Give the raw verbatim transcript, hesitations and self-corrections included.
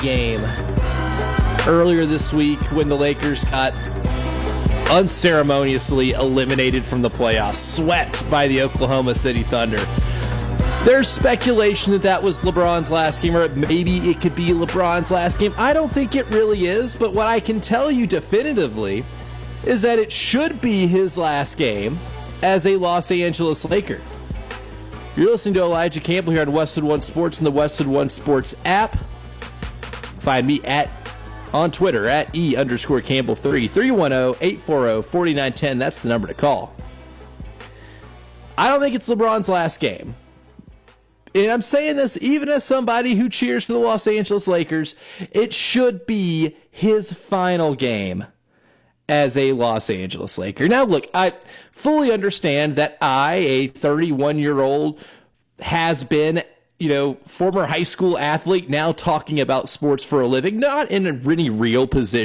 game earlier this week when the Lakers got unceremoniously eliminated from the playoffs, swept by the Oklahoma City Thunder. There's speculation that that was LeBron's last game, or maybe it could be LeBron's last game. I don't think it really is, but what I can tell you definitively is that it should be his last game as a Los Angeles Laker. You're listening to Elijah Campbell here on Westwood One Sports and the Westwood One Sports app. Find me at on Twitter at E underscore Campbell three, three one zero, eight four zero, four nine one zero. That's the number to call. I don't think it's LeBron's last game. And I'm saying this even as somebody who cheers for the Los Angeles Lakers. It should be his final game as a Los Angeles Laker. Now, look, I fully understand that I, a thirty-one-year-old, has been, you know, former high school athlete, now talking about sports for a living, not in any real position